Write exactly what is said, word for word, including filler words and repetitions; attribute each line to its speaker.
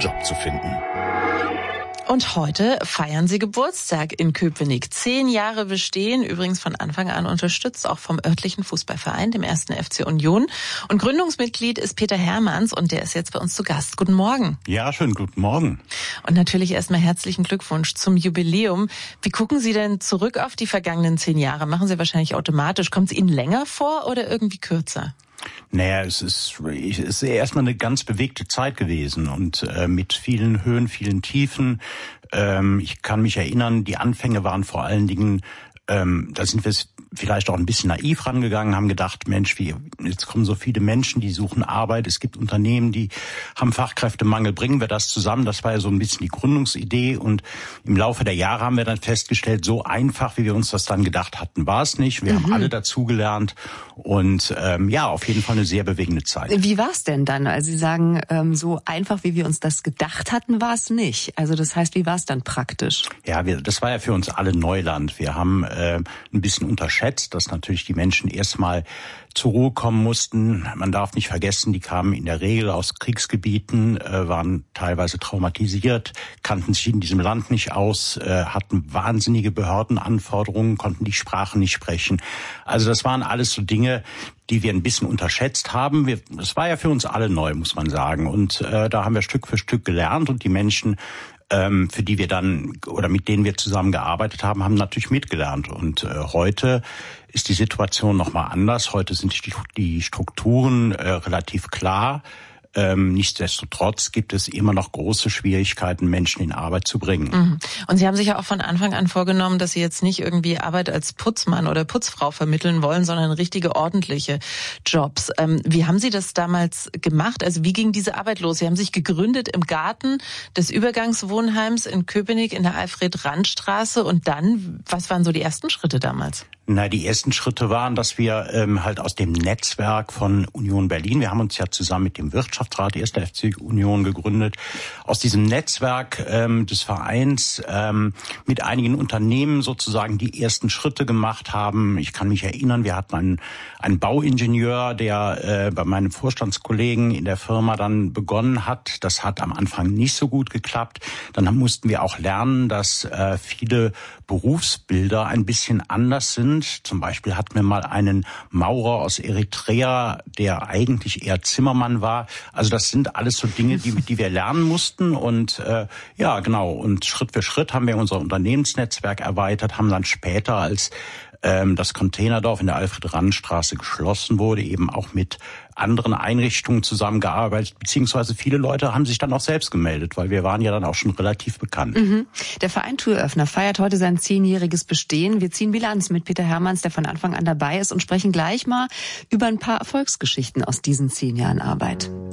Speaker 1: Job zu finden.
Speaker 2: Und heute feiern Sie Geburtstag in Köpenick. Zehn Jahre bestehen, übrigens von Anfang an unterstützt, auch vom örtlichen Fußballverein, dem ersten F C Union. Und Gründungsmitglied ist Peter Hermanns und der ist jetzt bei uns zu Gast. Guten Morgen.
Speaker 1: Ja, schönen guten Morgen.
Speaker 2: Und natürlich erstmal herzlichen Glückwunsch zum Jubiläum. Wie gucken Sie denn zurück auf die vergangenen zehn Jahre? Machen Sie wahrscheinlich automatisch. Kommt es Ihnen länger vor oder irgendwie kürzer?
Speaker 1: Naja, es ist, es ist erstmal eine ganz bewegte Zeit gewesen und äh, mit vielen Höhen, vielen Tiefen. Ähm, ich kann mich erinnern, die Anfänge waren vor allen Dingen, ähm, da sind wir vielleicht auch ein bisschen naiv rangegangen, haben gedacht, Mensch, wie, jetzt kommen so viele Menschen, die suchen Arbeit, es gibt Unternehmen, die haben Fachkräftemangel, bringen wir das zusammen? Das war ja so ein bisschen die Gründungsidee und im Laufe der Jahre haben wir dann festgestellt, so einfach, wie wir uns das dann gedacht hatten, war es nicht. Wir mhm. haben alle dazugelernt und ähm, ja, auf jeden Fall eine sehr bewegende Zeit.
Speaker 3: Wie war es denn dann? Also Sie sagen, ähm, so einfach, wie wir uns das gedacht hatten, war es nicht. Also das heißt, wie war es dann praktisch?
Speaker 1: Ja, wir, das war ja für uns alle Neuland. Wir haben äh, ein bisschen unterschätzt, dass natürlich die Menschen erstmal zur Ruhe kommen mussten. Man darf nicht vergessen, die kamen in der Regel aus Kriegsgebieten, äh, waren teilweise traumatisiert, kannten sich in diesem Land nicht aus, äh, hatten wahnsinnige Behördenanforderungen, konnten die Sprache nicht sprechen. Also das waren alles so Dinge, die wir ein bisschen unterschätzt haben. Wir, das war ja für uns alle neu, muss man sagen. Und äh, da haben wir Stück für Stück gelernt und die Menschen, ähm, für die wir dann oder mit denen wir zusammen gearbeitet haben, haben natürlich mitgelernt. Und äh, heute ist die Situation nochmal anders. Heute sind die, die Strukturen äh, relativ klar. Ähm, nichtsdestotrotz gibt es immer noch große Schwierigkeiten, Menschen in Arbeit zu bringen.
Speaker 2: Mhm. Und Sie haben sich ja auch von Anfang an vorgenommen, dass Sie jetzt nicht irgendwie Arbeit als Putzmann oder Putzfrau vermitteln wollen, sondern richtige, ordentliche Jobs. Ähm, wie haben Sie das damals gemacht? Also wie ging diese Arbeit los? Sie haben sich gegründet im Garten des Übergangswohnheims in Köpenick in der Alfred-Rand-Straße und dann, was waren so die ersten Schritte damals?
Speaker 1: Na, die ersten Schritte waren, dass wir ähm, halt aus dem Netzwerk von Union Berlin, wir haben uns ja zusammen mit dem Wirtschaftsrat erster F C Union gegründet, aus diesem Netzwerk ähm, des Vereins ähm, mit einigen Unternehmen sozusagen die ersten Schritte gemacht haben. Ich kann mich erinnern, wir hatten einen, einen Bauingenieur, der äh, bei meinem Vorstandskollegen in der Firma dann begonnen hat. Das hat am Anfang nicht so gut geklappt. Dann mussten wir auch lernen, dass äh, viele Berufsbilder ein bisschen anders sind. Zum Beispiel hatten wir mal einen Maurer aus Eritrea, der eigentlich eher Zimmermann war. Also das sind alles so Dinge, die, die wir lernen mussten. Und äh, ja, genau. Und Schritt für Schritt haben wir unser Unternehmensnetzwerk erweitert, haben dann später, als ähm, das Containerdorf in der Alfred-Rand-Straße geschlossen wurde, eben auch mit anderen Einrichtungen zusammengearbeitet, beziehungsweise viele Leute haben sich dann auch selbst gemeldet, weil wir waren ja dann auch schon relativ bekannt.
Speaker 3: Mhm. Der Verein Türöffner feiert heute sein zehnjähriges Bestehen. Wir ziehen Bilanz mit Peter Hermanns, der von Anfang an dabei ist, und sprechen gleich mal über ein paar Erfolgsgeschichten aus diesen zehn Jahren Arbeit.